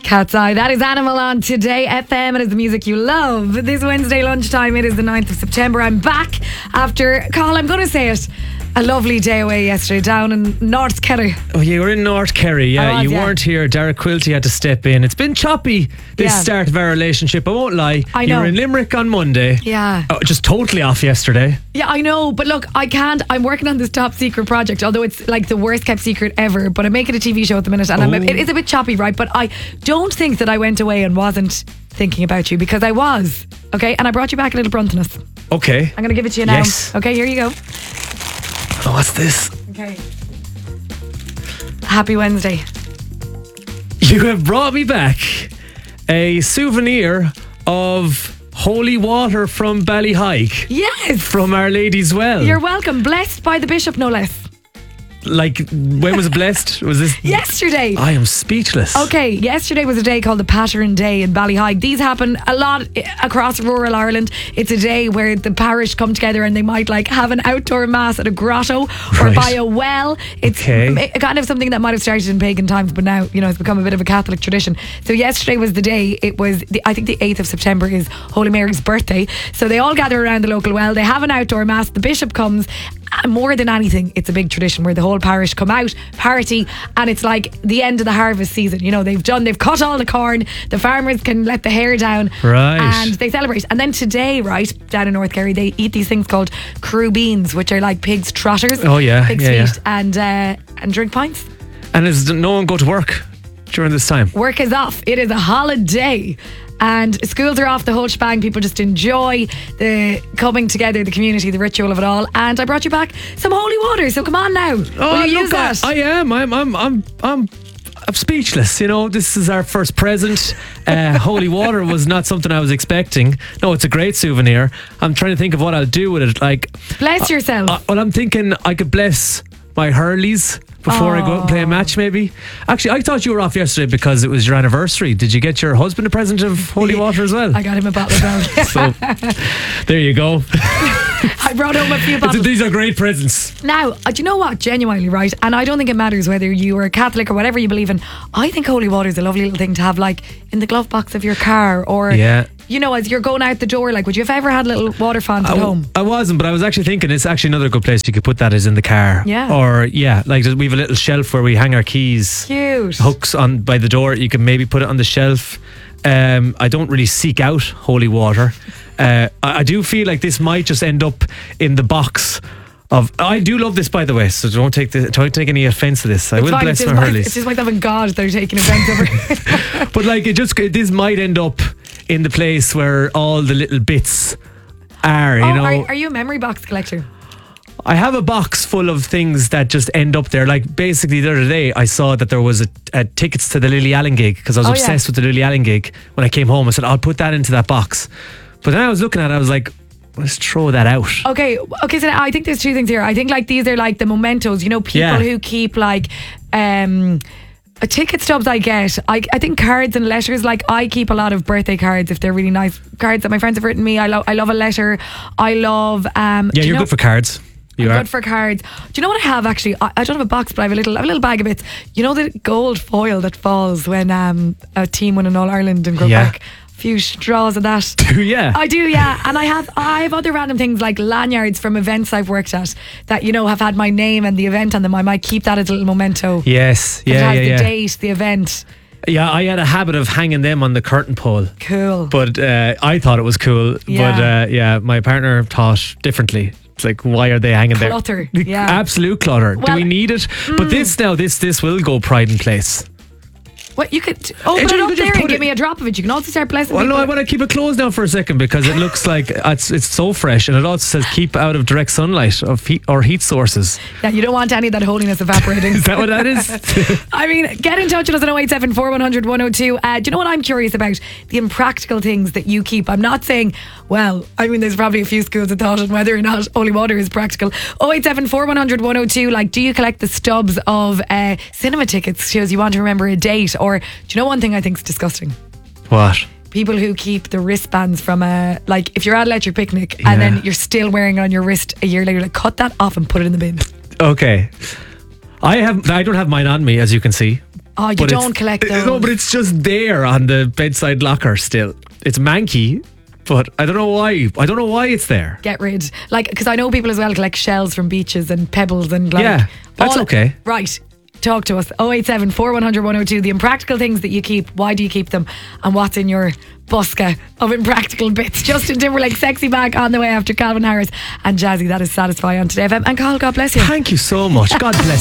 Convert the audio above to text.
Cat's Eye. That is Animal on Today FM. It is the music you love. This Wednesday lunchtime, it is the 9th of September. I'm back after, Carl, I'm going to say it, a lovely day away yesterday down in North Kerry. Oh, you were in North Kerry, yeah. You weren't here. Derek Quilty had to step in. It's been choppy, this start of our relationship. I won't lie. I know. You were in Limerick on Monday. Yeah. Oh, just totally off yesterday. Yeah, I know. But look, I can't. I'm working on this top secret project, although it's like the worst kept secret ever. But I'm making a TV show at the minute, and it is a bit choppy, right? But I don't think that I went away and wasn't thinking about you, because I was. Okay, and I brought you back a little Bruntonus. Okay. I'm going to give it to you now. Yes. Okay, here you go. Oh, what's this? Okay. Happy Wednesday. You have brought me back a souvenir of holy water from Ballyhike. Yes. From Our Lady's Well. You're welcome. Blessed by the bishop, no less. Like, when was it blessed? Was this yesterday? I am speechless. Okay, yesterday was a day called the Pattern Day in Ballyhike. These happen a lot across rural Ireland. It's a day where the parish come together and they might like have an outdoor mass at a grotto or by a well. It's kind of something that might have started in pagan times, but now, you know, it's become a bit of a Catholic tradition. So yesterday was the day. It was, I think the 8th of September is Holy Mary's birthday. So they all gather around the local well. They have an outdoor mass. The bishop comes. More than anything, it's a big tradition where the whole parish come out, party, and it's like the end of the harvest season. You know, they've cut all the corn, the farmers can let the hair down, right, and they celebrate. And then today, right, down in North Kerry, they eat these things called crew beans, which are like pigs' trotters. Oh yeah, pig's feet, and drink pints. And does no one go to work during this time? Work is off. It is a holiday. And schools are off, the whole shebang. People just enjoy the coming together, the community, the ritual of it all. And I brought you back some holy water, so come on now. Will you use that? I am. I'm speechless. You know, this is our first present. Holy water was not something I was expecting. No, it's a great souvenir. I'm trying to think of what I'll do with it. Like, bless yourself. Well, I'm thinking I could bless my Hurleys before I go out and play a match, maybe. Actually, I thought you were off yesterday because it was your anniversary. Did you get your husband a present of holy water as well? I got him a bottle of that. So, there you go. I brought home a few bottles. These are great presents. Now, do you know what? Genuinely, right? And I don't think it matters whether you are a Catholic or whatever you believe in. I think holy water is a lovely little thing to have, like, in the glove box of your car, or... Yeah. You know, as you're going out the door, like, would you have ever had a little water font at home? I wasn't, but I was actually thinking it's actually another good place you could put that is in the car. Yeah. Or, like we have a little shelf where we hang our keys. Cute. Hooks on by the door. You can maybe put it on the shelf. I don't really seek out holy water. I do feel like this might just end up in the box of... I do love this, by the way, so don't take any offence to this. I will bless my Hurleys. It's just like having God they're taking offence over. But like, this might end up in the place where all the little bits are, you know. Are you a memory box collector? I have a box full of things that just end up there. Like, basically the other day I saw that there was a tickets to the Lily Allen gig, because I was obsessed with the Lily Allen gig. When I came home, I said, I'll put that into that box. But then I was looking at it, I was like, let's throw that out. Okay, so I think there's two things here. I think like these are like the mementos, you know, people who keep like ticket stubs. I get. I think cards and letters. Like, I keep a lot of birthday cards if they're really nice cards that my friends have written me. I love a letter. I love. You're good for cards. I'm good for cards. Do you know what I have actually? I don't have a box, but I have a little bag of it. You know the gold foil that falls when a team win an All Ireland in Croke Park? Few straws of that. Yeah. I do, yeah. And I have other random things like lanyards from events I've worked at that, you know, have had my name and the event on them. I might keep that as a little memento. Yes. Yeah. It has the date, the event. Yeah, I had a habit of hanging them on the curtain pole. Cool. But I thought it was cool. Yeah. But my partner thought differently. It's like, why are they hanging there? Clutter. Yeah. Absolute clutter. Well, do we need it? But this will go pride in place. What you could open it up there and give me a drop of it. You can also start blessing people. No, I want to keep it closed now for a second because it looks like it's so fresh, and it also says keep out of direct sunlight or heat sources. Yeah, you don't want any of that holiness evaporating. Is that what that is? I mean, get in touch with us at 087 100 102. Do you know what I'm curious about? The impractical things that you keep. I'm not saying, well, I mean, there's probably a few schools of thought on whether or not holy water is practical. 087 100 102. Like, do you collect the stubs of cinema tickets? Shows you want to remember a date? Or do you know one thing I think is disgusting? What? People who keep the wristbands from like if you're at a leisure picnic and then you're still wearing it on your wrist a year later, like cut that off and put it in the bin. Okay. I don't have mine on me, as you can see, Oh, you But don't collect those. No, but it's just there on the bedside locker still. It's manky, but I don't know why. I don't know why it's there. Get rid. Like, because I know people as well collect shells from beaches and pebbles and like. Yeah, that's okay. Right. Talk to us. 087 4100 102. The impractical things that you keep. Why do you keep them? And what's in your buska of impractical bits? Justin Timberlake, Sexy Back on the way after Calvin Harris and Jazzy. That is Satisfy on Today FM. And Carl, God bless you. Thank you so much. God bless.